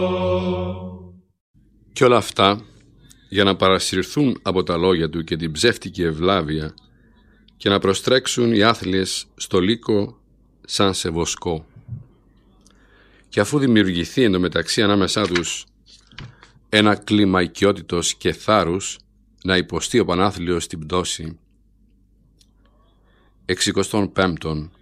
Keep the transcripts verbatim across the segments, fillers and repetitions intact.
Κι όλα αυτά για να παρασυρθούν από τα λόγια του και την ψεύτικη ευλάβεια και να προστρέξουν οι άθλιες στο λύκο σαν σε βοσκό. Και αφού δημιουργηθεί εντωμεταξύ ανάμεσά τους ένα κλίμα οικειότητος και θάρρους να υποστεί ο Πανάθλιος την πτώση. Εξηκοστών πέμπτον.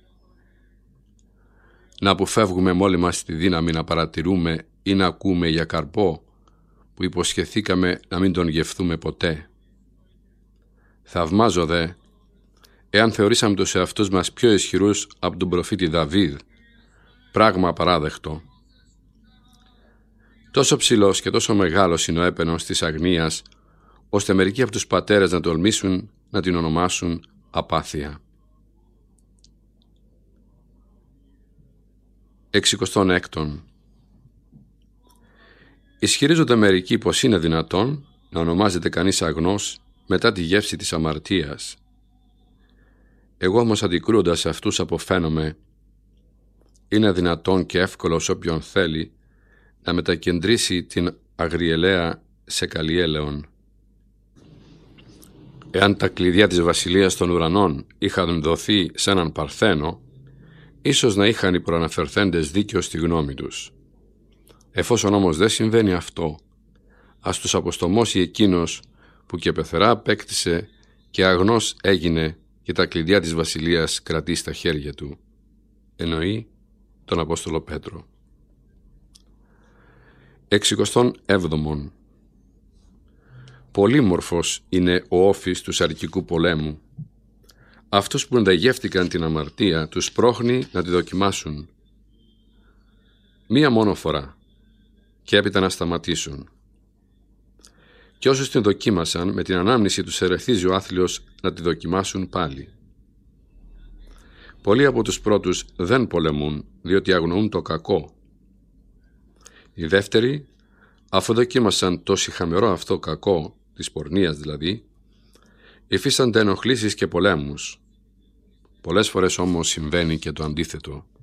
Να αποφεύγουμε μόλι μας τη δύναμη να παρατηρούμε ή να ακούμε για καρπό που υποσχεθήκαμε να μην τον γευθούμε ποτέ. Θαυμάζω δε, εάν θεωρήσαμε τους εαυτούς μας πιο ισχυρούς από τον προφήτη Δαβίδ, πράγμα απαράδεκτο. Τόσο ψηλός και τόσο μεγάλος είναι ο έπαινος της αγνίας, ώστε μερικοί από τους πατέρες να τολμήσουν να την ονομάσουν απάθεια. Εξηκοστών έκτον. Ισχυρίζονται μερικοί πως είναι δυνατόν να ονομάζεται κανείς αγνός μετά τη γεύση της αμαρτίας. Εγώ όμως αντικρούοντας αυτούς αποφαίνομαι, είναι δυνατόν και εύκολο σε όποιον θέλει να μετακεντρήσει την αγριελαία σε καλλιέλεον. Εάν τα κλειδιά της βασιλείας των ουρανών είχαν δοθεί σε έναν παρθένο, ίσως να είχαν οι προαναφερθέντες δίκιο στη γνώμη τους. Εφόσον όμως δεν συμβαίνει αυτό, ας τους αποστομώσει εκείνος που και πεθερά απέκτησε και αγνός έγινε και τα κλειδιά της βασιλείας κρατεί στα χέρια του. Εννοεί τον Απόστολο Πέτρο. Εξηκοστών έβδομον. Πολύμορφος είναι ο όφης του σαρκικού πολέμου. Αυτούς που ενταγεύτηκαν την αμαρτία τους πρόχνει να τη δοκιμάσουν. Μία μόνο φορά και έπειτα να σταματήσουν. Και όσους την δοκίμασαν, με την ανάμνηση τους ερεθίζει ο άθλιος να τη δοκιμάσουν πάλι. Πολλοί από τους πρώτους δεν πολεμούν, διότι αγνοούν το κακό. Οι δεύτεροι, αφού δοκίμασαν το σιχαμερό αυτό κακό, της πορνείας δηλαδή, υφίστανται ενοχλήσεις και πολέμους. Πολλές φορές όμως συμβαίνει και το αντίθετο.